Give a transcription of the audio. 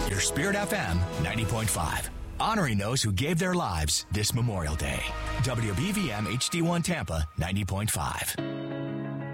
Your Spirit FM 90.5. Honoring those who gave their lives this Memorial Day. WBVM HD1 Tampa 90.5.